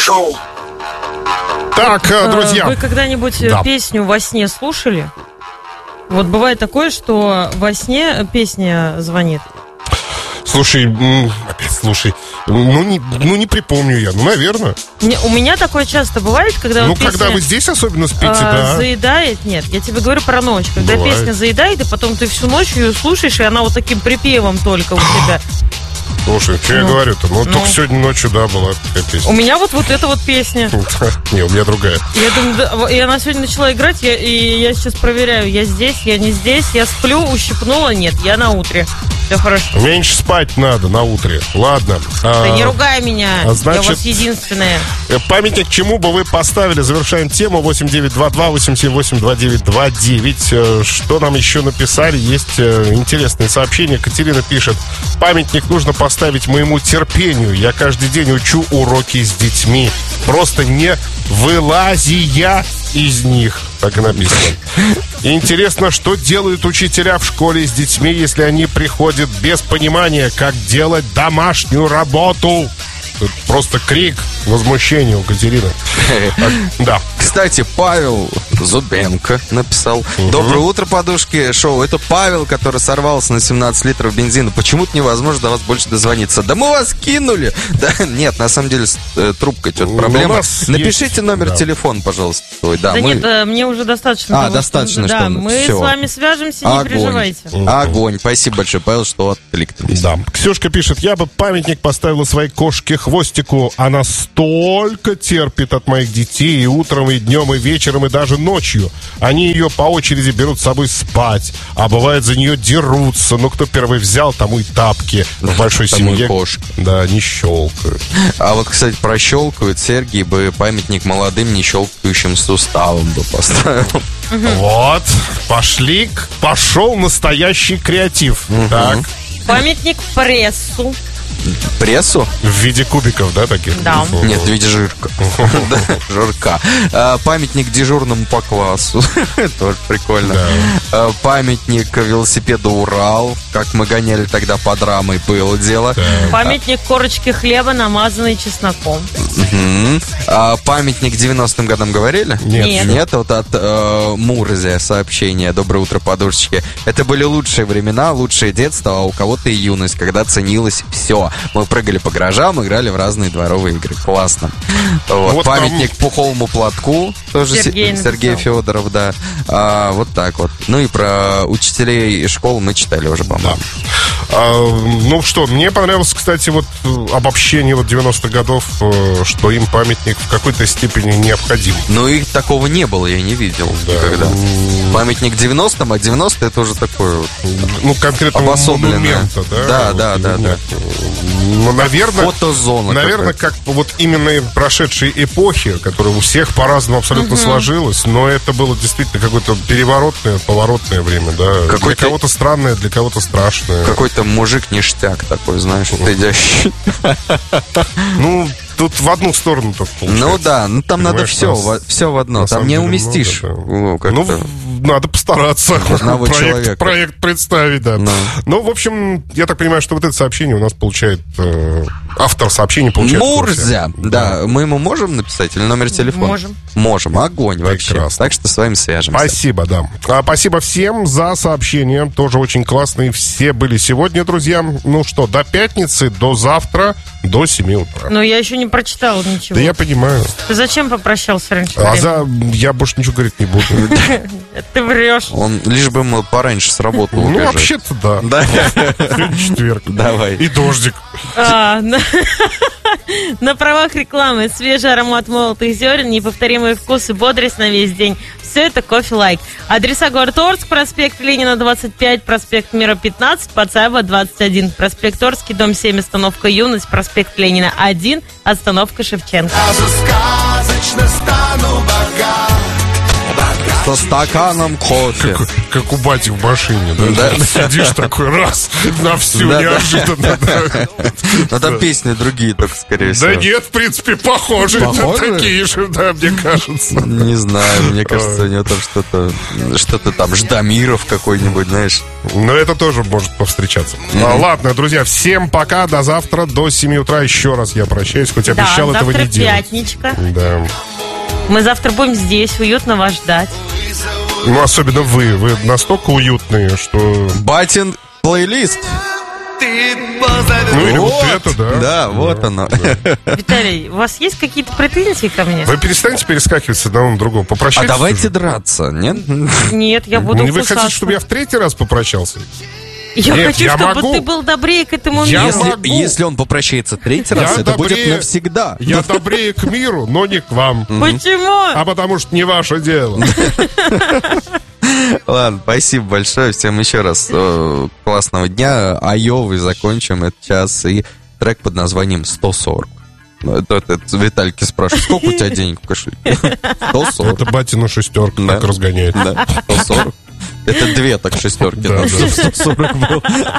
Шоу. Так, друзья. Вы когда-нибудь песню во сне слушали? Вот бывает такое, что во сне песня звонит. Слушай, не припомню я, наверное. У меня такое часто бывает, когда вот песня, когда вы здесь особенно спите, да. Заедает, нет, я тебе говорю про ночь. Когда бывает. Песня заедает, и потом ты всю ночь ее слушаешь, и она вот таким припевом только у тебя. Слушай, что я говорю-то? Только сегодня ночью, была такая песня. У меня вот эта вот песня. Не, у меня другая. Я думаю, и она сегодня начала играть, и я сейчас проверяю, я здесь, я не здесь, я сплю, ущипнула, нет, я на утре. Все хорошо. Меньше спать надо на утре. Ладно. Ты не ругай меня, значит, я у вас единственная. Памятник чему бы вы поставили? Завершаем тему. 8922-878-2929. Что нам еще написали? Есть интересные сообщения. Катерина пишет: памятник нужно поставить моему терпению. Я каждый день учу уроки с детьми, просто не вылазия из них. Так и написано. Интересно, что делают учителя в школе с детьми, если они приходят без понимания, как делать домашнюю работу. Тут просто крик возмущения у Катерины. Да. Кстати, Павел Зубенко написал: доброе утро, подушки шоу. Это Павел, который сорвался на 17 литров бензина. Почему-то невозможно до вас больше дозвониться. Да мы вас кинули. Да, нет, на самом деле с трубкой что-то проблема. Напишите номер телефона, пожалуйста. Нет, мне уже достаточно. Достаточно, что мы с вами свяжемся, не переживайте. Огонь. Спасибо большое, Павел, что откликнулись. Да. Ксюшка пишет: я бы памятник поставила своей кошке Хвостику. Она столько терпит от моих детей и утром, и днем, и вечером, и даже ночью. Они ее по очереди берут с собой спать, а бывает за нее дерутся. Ну, кто первый взял, тому и тапки. В большой семье кошки. Да, не щелкают. А вот, кстати, про щелкают. Сергей бы памятник молодым не щелкающим суставом бы поставил. Вот, пошел настоящий креатив. Так. Памятник прессу. Прессу? В виде кубиков, да, таких? Да. Нет, в виде жирка. Памятник дежурному по классу. Тоже прикольно. Памятник велосипеду Урал. Как мы гоняли тогда под рамой, было дело. Памятник корочки хлеба, намазанный чесноком. Памятник 90-м годам говорили? Нет, вот от Мурзия сообщение. Доброе утро, подушечки. Это были лучшие времена, лучшее детство, а у кого-то и юность, когда ценилось все. Мы прыгали по гаражам, играли в разные дворовые игры. Классно. Вот памятник пуховому платку. Тоже Сергей Федоров, да. Вот так вот. Ну и про учителей школ мы читали уже, по-моему. Ну что, мне понравилось, кстати, вот обобщение 90-х годов, что им памятник в какой-то степени необходим. Но их такого не было, я не видел никогда. Памятник 90-м, а 90-е это уже такое вот, конкретно монумента, да? Да. Ну, наверное, фотозона. Наверное, как вот именно прошедшей эпохи, которая у всех по-разному абсолютно сложилась, но это было действительно какое-то поворотное время, да. Для кого-то странное, для кого-то страшное. Какой-то мужик-ништяк такой, знаешь, отойдящий. Ну, тут в одну сторону только получается. Ну да, там надо все в одно. Там не уместишь. Надо постараться проект представить, да. Ну, в общем, я так понимаю, что вот это сообщение у нас получает автор сообщения получает. Мурзя, да. Мы ему можем написать или номер телефона? Можем. Огонь вообще. Прекрасно. Так что с вами свяжемся. Спасибо, да. Спасибо всем за сообщения. Тоже очень классные все были сегодня, друзья. Ну что, до пятницы, до завтра, до 7 утра. Но я еще не прочитала ничего. Да я понимаю. Ты зачем попрощался раньше времени? Я больше ничего говорить не буду. Ты врешь. Он лишь бы ему пораньше с работы убежать. Ну, вообще-то да. Сегодня четверг. Давай. И дождик. На правах рекламы свежий аромат молотых зерен, неповторимый вкус и бодрость на весь день. Все это кофе лайк. Адреса: город Орск, проспект Ленина 25, проспект Мира 15, Пацаева 21, проспект Орский, дом 7, остановка Юность, проспект Ленина 1, остановка Шевченко. Сказочно стану богат. со стаканом кофе. Как у бати в машине, да? Сидишь такой, раз, на всю, неожиданно. Но там песни другие только, скорее всего. Да нет, в принципе, похожие. Такие же, да, мне кажется. Не знаю, мне кажется, у него там что-то там, Ждамиров какой-нибудь, знаешь. Но это тоже может повстречаться. Ладно, друзья, всем пока, до завтра, до 7 утра. Еще раз я прощаюсь, хоть обещал этого не делать. Завтра пятничка. Да. Мы завтра будем здесь, уютно вас ждать. Ну, особенно вы настолько уютные, что... Батин плейлист. Ну или вот это, да. Да, вот оно. Виталий, у вас есть какие-то претензии ко мне? Вы перестаньте перескакивать с одного на другого. Попрощайтесь. А давайте драться, нет? Нет, я буду Вы хотите, чтобы я в 3-й раз попрощался? Я хочу, чтобы ты был добрее к этому миру. Если он попрощается 3-й раз, это будет навсегда. Я добрее к миру, но не к вам. Почему? А потому что не ваше дело. Ладно, спасибо большое. Всем еще раз классного дня. Айовый закончим этот час. И трек под названием 140. Это Витальки спрашивает, сколько у тебя денег в кошельке? 140. Это батина шестерка так разгоняет. Да, 140. Это 2 так шестерки. Да, 140 был.